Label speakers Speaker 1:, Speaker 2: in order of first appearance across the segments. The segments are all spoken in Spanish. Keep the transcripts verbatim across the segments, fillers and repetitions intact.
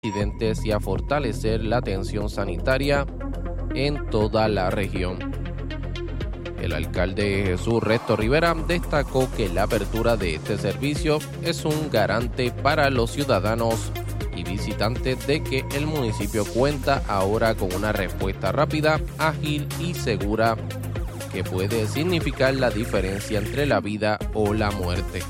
Speaker 1: residentes y a fortalecer la atención sanitaria en toda la región. El alcalde Jesús Resto Rivera destacó que la apertura de este servicio es un garante para los ciudadanos y visitantes de que el municipio cuenta ahora con una respuesta rápida, ágil y segura que puede significar la diferencia entre la vida o la muerte.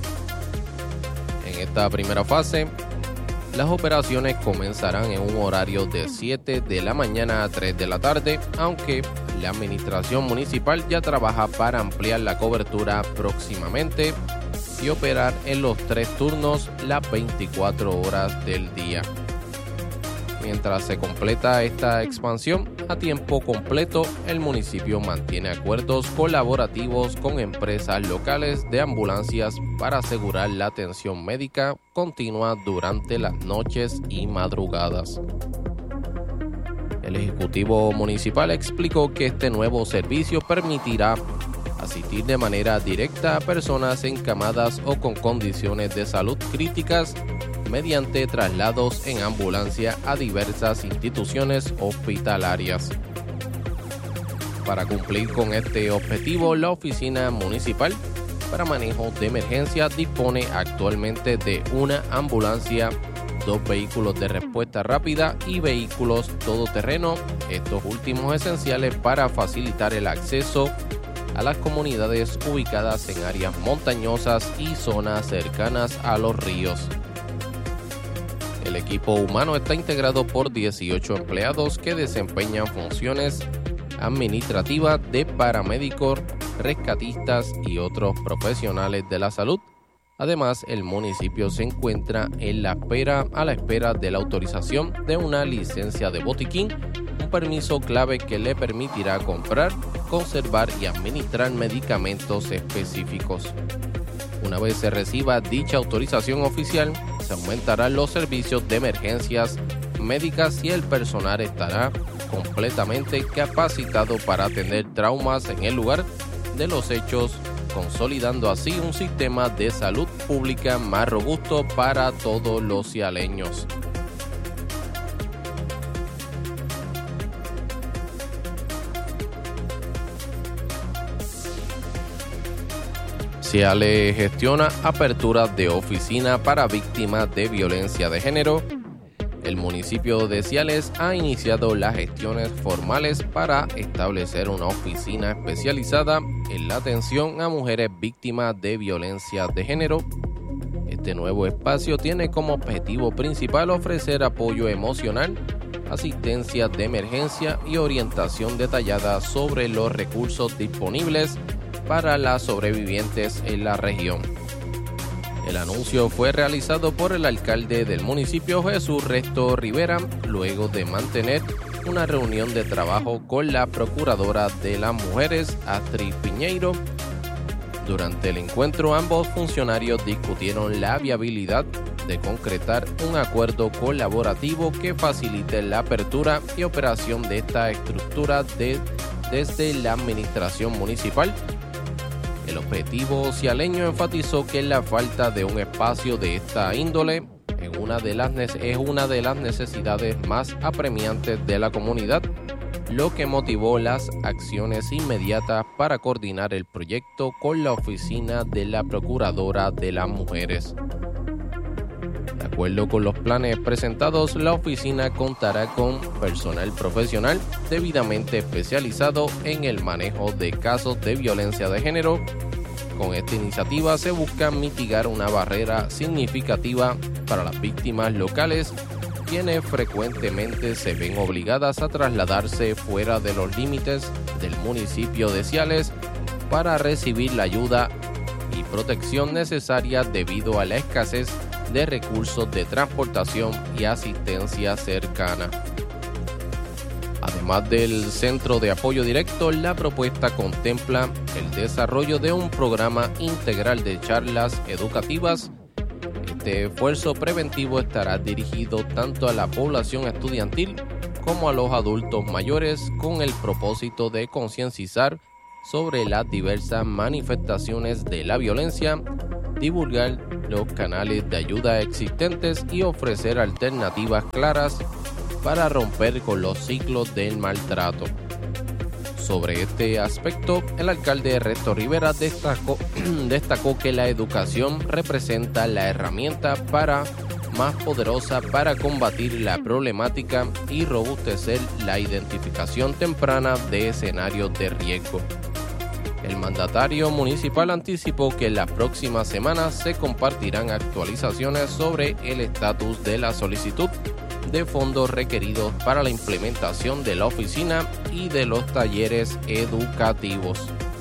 Speaker 1: En esta primera fase, las operaciones comenzarán en un horario de siete de la mañana a tres de la tarde, aunque la administración municipal ya trabaja para ampliar la cobertura próximamente y operar en los tres turnos las veinticuatro horas del día. Mientras se completa esta expansión a tiempo completo, el municipio mantiene acuerdos colaborativos con empresas locales de ambulancias para asegurar la atención médica continua durante las noches y madrugadas. El Ejecutivo Municipal explicó que este nuevo servicio permitirá asistir de manera directa a personas encamadas o con condiciones de salud críticas mediante traslados en ambulancia a diversas instituciones hospitalarias. Para cumplir con este objetivo, la Oficina Municipal para Manejo de Emergencia dispone actualmente de una ambulancia, dos vehículos de respuesta rápida y vehículos todoterreno, estos últimos esenciales para facilitar el acceso a las comunidades ubicadas en áreas montañosas y zonas cercanas a los ríos. El equipo humano está integrado por dieciocho empleados que desempeñan funciones administrativas de paramédicos, rescatistas y otros profesionales de la salud. Además, el municipio se encuentra en la espera, a la espera de la autorización de una licencia de botiquín, un permiso clave que le permitirá comprar, conservar y administrar medicamentos específicos. Una vez se reciba dicha autorización oficial, se aumentarán los servicios de emergencias médicas y el personal estará completamente capacitado para atender traumas en el lugar de los hechos, consolidando así un sistema de salud pública más robusto para todos los cialeños. Ciales gestiona apertura de oficina para víctimas de violencia de género. El municipio de Ciales ha iniciado las gestiones formales para establecer una oficina especializada en la atención a mujeres víctimas de violencia de género. Este nuevo espacio tiene como objetivo principal ofrecer apoyo emocional, asistencia de emergencia y orientación detallada sobre los recursos disponibles para las sobrevivientes en la región. El anuncio fue realizado por el alcalde del municipio Jesús Resto Rivera luego de mantener una reunión de trabajo con la procuradora de las mujeres, Astrid Piñeiro. Durante el encuentro, ambos funcionarios discutieron la viabilidad de concretar un acuerdo colaborativo que facilite la apertura y operación de esta estructura de, desde la administración municipal. El objetivo cialeño enfatizó que la falta de un espacio de esta índole en una de las, es una de las necesidades más apremiantes de la comunidad, lo que motivó las acciones inmediatas para coordinar el proyecto con la oficina de la Procuradora de las Mujeres. De acuerdo con los planes presentados, la oficina contará con personal profesional debidamente especializado en el manejo de casos de violencia de género. Con esta iniciativa se busca mitigar una barrera significativa para las víctimas locales, quienes frecuentemente se ven obligadas a trasladarse fuera de los límites del municipio de Ciales para recibir la ayuda y protección necesaria debido a la escasez de recursos de transportación y asistencia cercana. Además del Centro de Apoyo Directo, la propuesta contempla el desarrollo de un programa integral de charlas educativas. Este esfuerzo preventivo estará dirigido tanto a la población estudiantil como a los adultos mayores con el propósito de concientizar sobre las diversas manifestaciones de la violencia, divulgar los canales de ayuda existentes y ofrecer alternativas claras para romper con los ciclos del maltrato. Sobre este aspecto, el alcalde Resto Rivera destacó, destacó que la educación representa la herramienta para más poderosa para combatir la problemática y robustecer la identificación temprana de escenarios de riesgo. El mandatario municipal anticipó que en las próximas semanas se compartirán actualizaciones sobre el estatus de la solicitud de fondos requeridos para la implementación de la oficina y de los talleres educativos.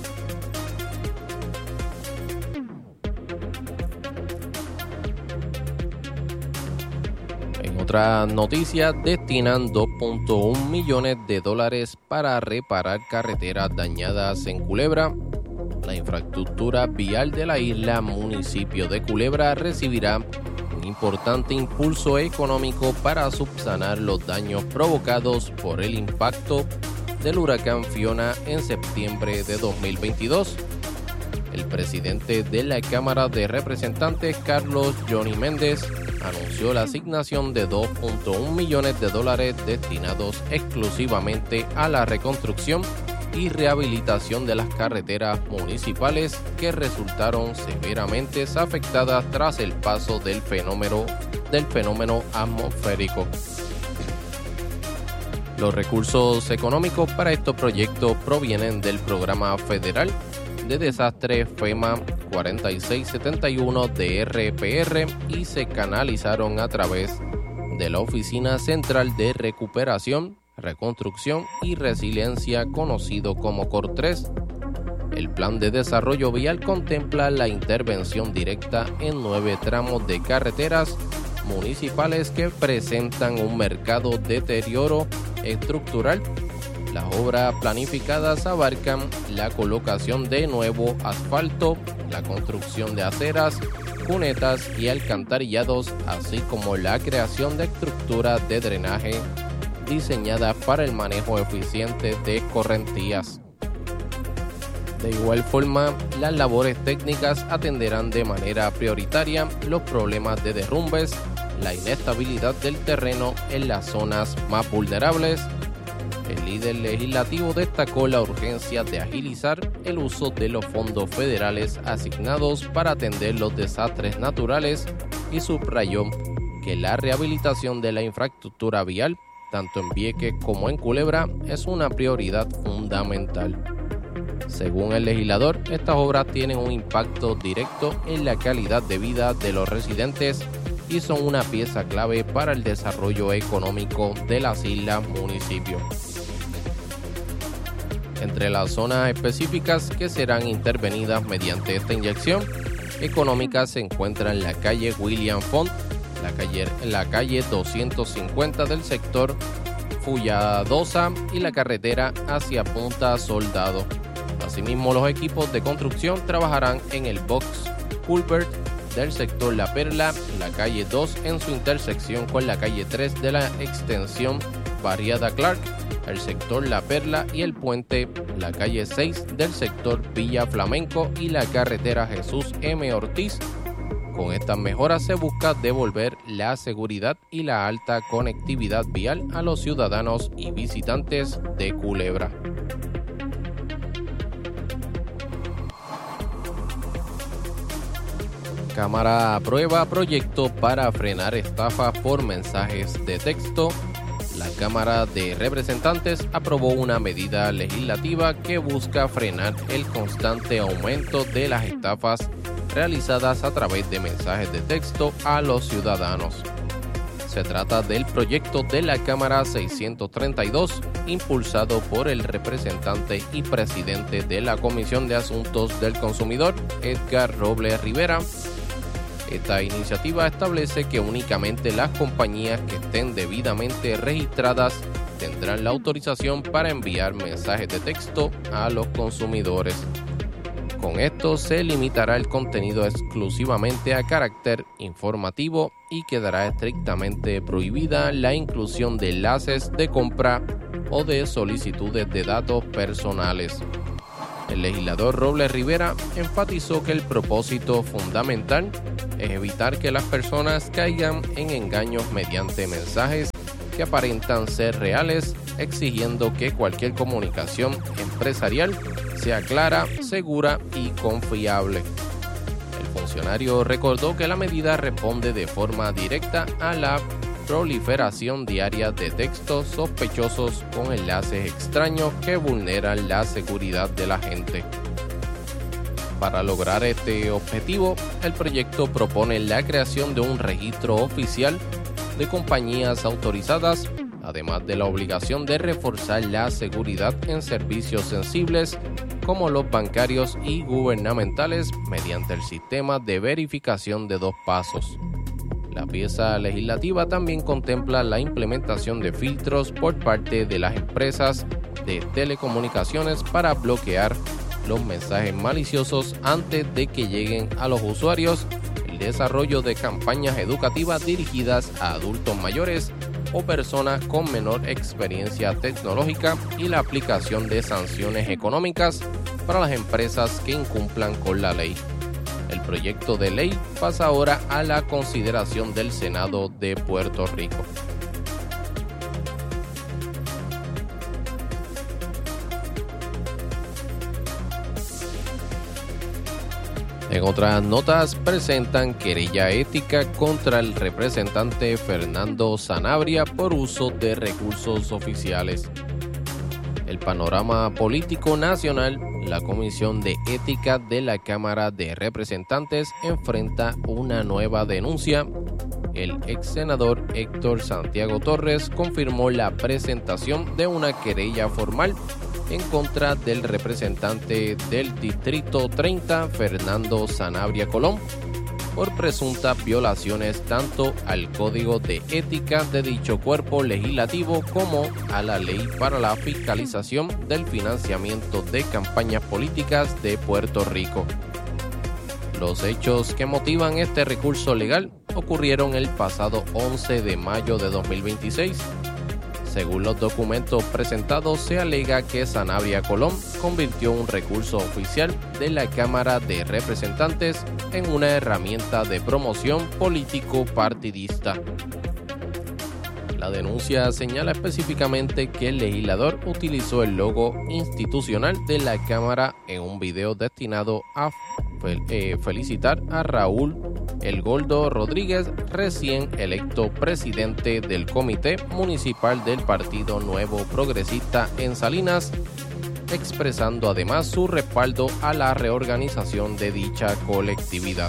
Speaker 1: En otra noticia, destinan dos punto uno millones de dólares para reparar carreteras dañadas en Culebra. La infraestructura vial de la isla municipio de Culebra recibirá un importante impulso económico para subsanar los daños provocados por el impacto del huracán Fiona en septiembre de dos mil veintidós. El presidente de la Cámara de Representantes, Carlos Johnny Méndez, anunció la asignación de dos punto uno millones de dólares destinados exclusivamente a la reconstrucción y rehabilitación de las carreteras municipales que resultaron severamente afectadas tras el paso del fenómeno, del fenómeno atmosférico. Los recursos económicos para estos proyectos provienen del Programa Federal de Desastres FEMA cuarenta y seis setenta y uno de R P R y se canalizaron a través de la Oficina Central de Recuperación, Reconstrucción y Resiliencia, conocido como C O R tres. El plan de desarrollo vial contempla la intervención directa en nueve tramos de carreteras municipales que presentan un marcado deterioro estructural. Las obras planificadas abarcan la colocación de nuevo asfalto, la construcción de aceras, cunetas y alcantarillados, así como la creación de estructuras de drenaje diseñadas para el manejo eficiente de escorrentías. De igual forma, las labores técnicas atenderán de manera prioritaria los problemas de derrumbes, la inestabilidad del terreno en las zonas más vulnerables. El líder legislativo destacó la urgencia de agilizar el uso de los fondos federales asignados para atender los desastres naturales y subrayó que la rehabilitación de la infraestructura vial, tanto en Vieques como en Culebra, es una prioridad fundamental. Según el legislador, estas obras tienen un impacto directo en la calidad de vida de los residentes y son una pieza clave para el desarrollo económico de las islas municipios. Entre las zonas específicas que serán intervenidas mediante esta inyección económica se encuentran la calle William Font, la calle, la calle doscientos cincuenta del sector Fulladosa y la carretera hacia Punta Soldado. Asimismo, los equipos de construcción trabajarán en el box culvert del sector La Perla, la calle dos en su intersección con la calle tres de la extensión Barriada Clark, el sector La Perla y el puente, la calle seis del sector Villa Flamenco y la carretera Jesús M. Ortiz. Con estas mejoras se busca devolver la seguridad y la alta conectividad vial a los ciudadanos y visitantes de Culebra. Cámara aprueba proyecto para frenar estafas por mensajes de texto. La Cámara de Representantes aprobó una medida legislativa que busca frenar el constante aumento de las estafas realizadas a través de mensajes de texto a los ciudadanos. Se trata del proyecto de la Cámara seiscientos treinta y dos, impulsado por el representante y presidente de la Comisión de Asuntos del Consumidor, Edgar Robles Rivera. Esta iniciativa establece que únicamente las compañías que estén debidamente registradas tendrán la autorización para enviar mensajes de texto a los consumidores. Con esto se limitará el contenido exclusivamente a carácter informativo y quedará estrictamente prohibida la inclusión de enlaces de compra o de solicitudes de datos personales. El legislador Robles Rivera enfatizó que el propósito fundamental es evitar que las personas caigan en engaños mediante mensajes que aparentan ser reales, exigiendo que cualquier comunicación empresarial sea clara, segura y confiable. El funcionario recordó que la medida responde de forma directa a la proliferación diaria de textos sospechosos con enlaces extraños que vulneran la seguridad de la gente. Para lograr este objetivo, el proyecto propone la creación de un registro oficial de compañías autorizadas, además de la obligación de reforzar la seguridad en servicios sensibles como los bancarios y gubernamentales mediante el sistema de verificación de dos pasos. La pieza legislativa también contempla la implementación de filtros por parte de las empresas de telecomunicaciones para bloquear los mensajes maliciosos antes de que lleguen a los usuarios, el desarrollo de campañas educativas dirigidas a adultos mayores o personas con menor experiencia tecnológica y la aplicación de sanciones económicas para las empresas que incumplan con la ley. El proyecto de ley pasa ahora a la consideración del Senado de Puerto Rico. En otras notas, presentan querella ética contra el representante Fernando Sanabria por uso de recursos oficiales. El panorama político nacional, la Comisión de Ética de la Cámara de Representantes enfrenta una nueva denuncia. El ex senador Héctor Santiago Torres confirmó la presentación de una querella formal en contra del representante del Distrito treinta, Fernando Sanabria Colón, por presuntas violaciones tanto al Código de Ética de dicho cuerpo legislativo como a la Ley para la Fiscalización del Financiamiento de Campañas Políticas de Puerto Rico. Los hechos que motivan este recurso legal ocurrieron el pasado once de mayo de dos mil veintiséis. Según los documentos presentados, se alega que Sanabria Colón convirtió un recurso oficial de la Cámara de Representantes en una herramienta de promoción político-partidista. La denuncia señala específicamente que el legislador utilizó el logo institucional de la Cámara en un video destinado a fel- eh, felicitar a Raúl El Gordo Rodríguez, recién electo presidente del Comité Municipal del Partido Nuevo Progresista en Salinas, expresando además su respaldo a la reorganización de dicha colectividad.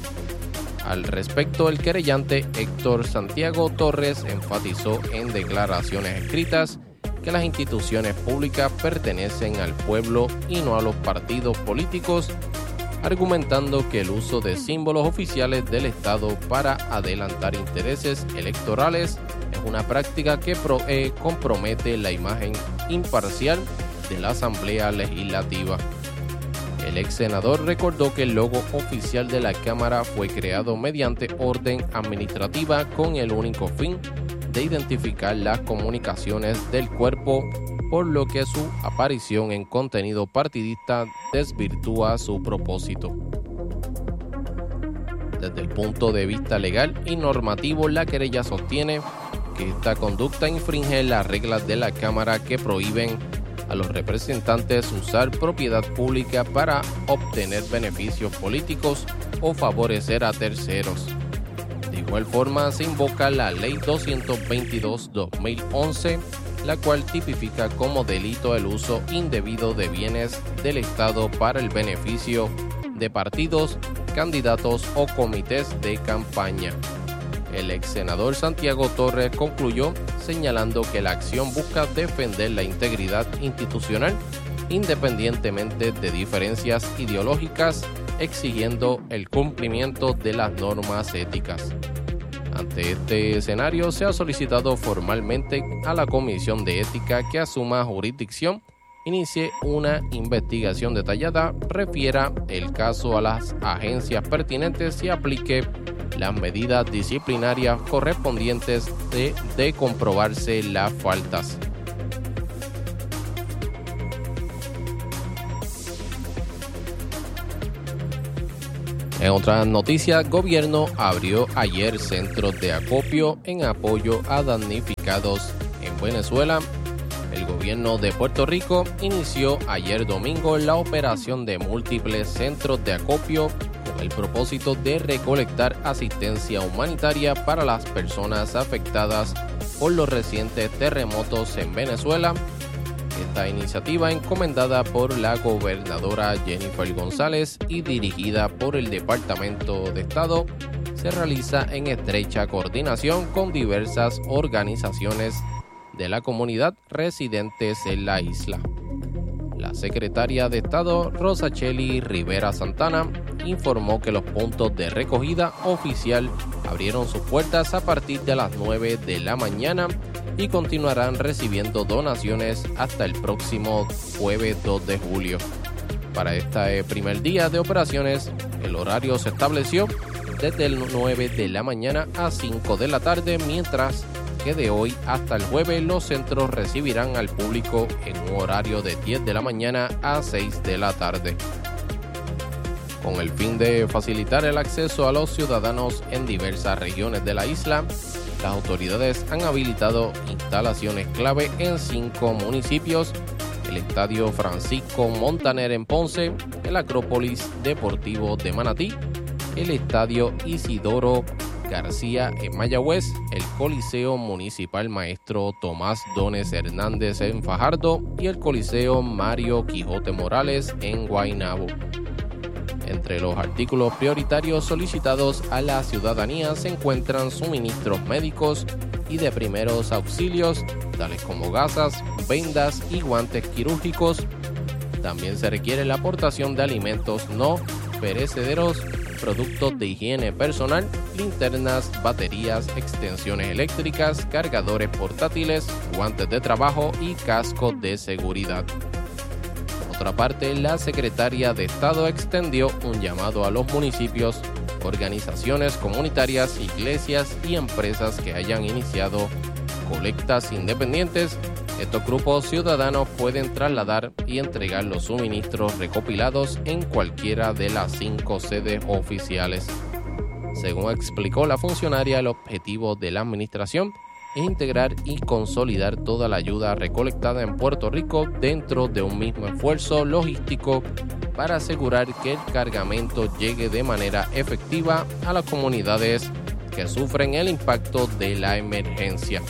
Speaker 1: Al respecto, el querellante Héctor Santiago Torres enfatizó en declaraciones escritas que las instituciones públicas pertenecen al pueblo y no a los partidos políticos, argumentando que el uso de símbolos oficiales del Estado para adelantar intereses electorales es una práctica que pro, eh, compromete la imagen imparcial de la Asamblea Legislativa. El ex senador recordó que el logo oficial de la Cámara fue creado mediante orden administrativa con el único fin de identificar las comunicaciones del cuerpo, por lo que su aparición en contenido partidista desvirtúa su propósito. Desde el punto de vista legal y normativo, la querella sostiene que esta conducta infringe las reglas de la Cámara que prohíben a los representantes usar propiedad pública para obtener beneficios políticos o favorecer a terceros. De igual forma, se invoca la Ley doscientos veintidós guión dos mil once, la cual tipifica como delito el uso indebido de bienes del Estado para el beneficio de partidos, candidatos o comités de campaña. El ex senador Santiago Torres concluyó señalando que la acción busca defender la integridad institucional independientemente de diferencias ideológicas, exigiendo el cumplimiento de las normas éticas. Ante este escenario, se ha solicitado formalmente a la Comisión de Ética que asuma jurisdicción, inicie una investigación detallada, refiera el caso a las agencias pertinentes y aplique las medidas disciplinarias correspondientes de, de comprobarse las faltas. En otras noticias, gobierno abrió ayer centros de acopio en apoyo a damnificados en Venezuela. El gobierno de Puerto Rico inició ayer domingo la operación de múltiples centros de acopio con el propósito de recolectar asistencia humanitaria para las personas afectadas por los recientes terremotos en Venezuela. Esta iniciativa, encomendada por la gobernadora Jennifer González y dirigida por el Departamento de Estado, se realiza en estrecha coordinación con diversas organizaciones de la comunidad residentes en la isla. La secretaria de Estado, Rosachely Rivera Santana, informó que los puntos de recogida oficial abrieron sus puertas a partir de las nueve de la mañana y continuarán recibiendo donaciones hasta el próximo jueves dos de julio. Para este primer día de operaciones, el horario se estableció desde el nueve de la mañana a cinco de la tarde, mientras que de hoy hasta el jueves los centros recibirán al público en un horario de diez de la mañana a seis de la tarde. Con el fin de facilitar el acceso a los ciudadanos en diversas regiones de la isla, las autoridades han habilitado instalaciones clave en cinco municipios: el Estadio Francisco Montaner en Ponce, el Acrópolis Deportivo de Manatí, el Estadio Isidoro García en Mayagüez, el Coliseo Municipal Maestro Tomás Dones Hernández en Fajardo y el Coliseo Mario Quijote Morales en Guaynabo. Entre los artículos prioritarios solicitados a la ciudadanía se encuentran suministros médicos y de primeros auxilios, tales como gasas, vendas y guantes quirúrgicos. También se requiere la aportación de alimentos no perecederos, productos de higiene personal, linternas, baterías, extensiones eléctricas, cargadores portátiles, guantes de trabajo y cascos de seguridad. Por otra parte, la secretaria de Estado extendió un llamado a los municipios, organizaciones comunitarias, iglesias y empresas que hayan iniciado colectas independientes. Estos grupos ciudadanos pueden trasladar y entregar los suministros recopilados en cualquiera de las cinco sedes oficiales. Según explicó la funcionaria, el objetivo de la administración es integrar y consolidar toda la ayuda recolectada en Puerto Rico dentro de un mismo esfuerzo logístico para asegurar que el cargamento llegue de manera efectiva a las comunidades que sufren el impacto de la emergencia.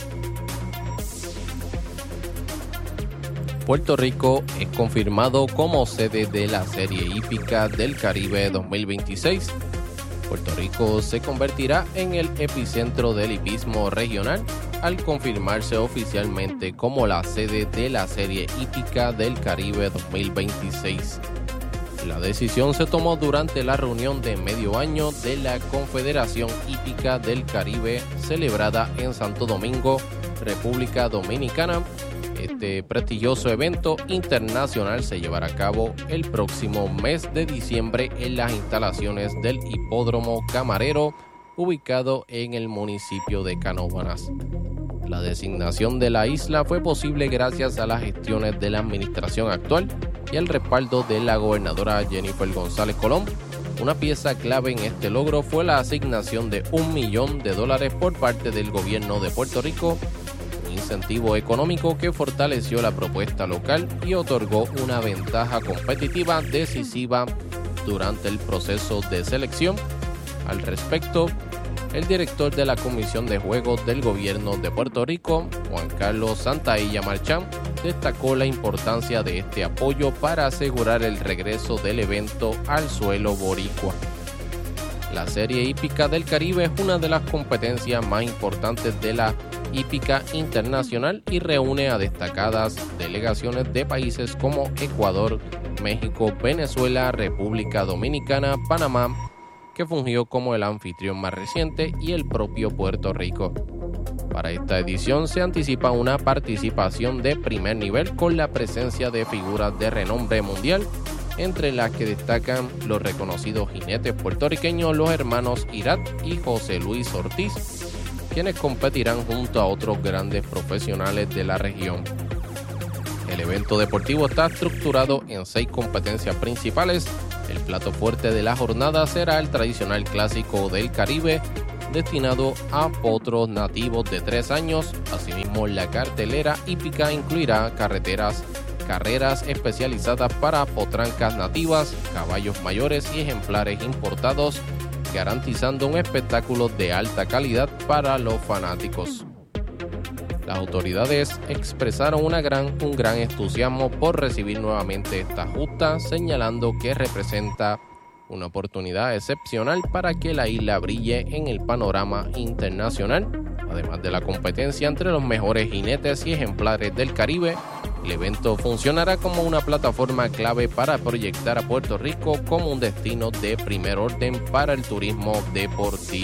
Speaker 1: Puerto Rico es confirmado como sede de la Serie Hípica del Caribe dos mil veintiséis. Puerto Rico se convertirá en el epicentro del hipismo regional al confirmarse oficialmente como la sede de la Serie Hípica del Caribe dos mil veintiséis. La decisión se tomó durante la reunión de medio año de la Confederación Hípica del Caribe celebrada en Santo Domingo, República Dominicana. Este prestigioso evento internacional se llevará a cabo el próximo mes de diciembre en las instalaciones del Hipódromo Camarero, ubicado en el municipio de Canóvanas. La designación de la isla fue posible gracias a las gestiones de la administración actual y al respaldo de la gobernadora Jennifer González Colón. Una pieza clave en este logro fue la asignación de un millón de dólares por parte del gobierno de Puerto Rico, incentivo económico que fortaleció la propuesta local y otorgó una ventaja competitiva decisiva durante el proceso de selección. Al respecto, el director de la Comisión de Juegos del Gobierno de Puerto Rico, Juan Carlos Santaella Marchán, destacó la importancia de este apoyo para asegurar el regreso del evento al suelo boricua. La Serie Hípica del Caribe es una de las competencias más importantes de la hípica internacional y reúne a destacadas delegaciones de países como Ecuador, México, Venezuela, República Dominicana, Panamá, que fungió como el anfitrión más reciente, y el propio Puerto Rico. Para esta edición se anticipa una participación de primer nivel con la presencia de figuras de renombre mundial, entre las que destacan los reconocidos jinetes puertorriqueños, los hermanos Irat y José Luis Ortiz, quienes competirán junto a otros grandes profesionales de la región. El evento deportivo está estructurado en seis competencias principales, El plato fuerte de la jornada será el tradicional clásico del Caribe, destinado a potros nativos de tres años. Asimismo, la cartelera hípica incluirá carreteras, carreras especializadas para potrancas nativas, caballos mayores y ejemplares importados, garantizando un espectáculo de alta calidad para los fanáticos. Las autoridades expresaron una gran, un gran entusiasmo por recibir nuevamente esta justa, señalando que representa una oportunidad excepcional para que la isla brille en el panorama internacional. Además de la competencia entre los mejores jinetes y ejemplares del Caribe, el evento funcionará como una plataforma clave para proyectar a Puerto Rico como un destino de primer orden para el turismo deportivo.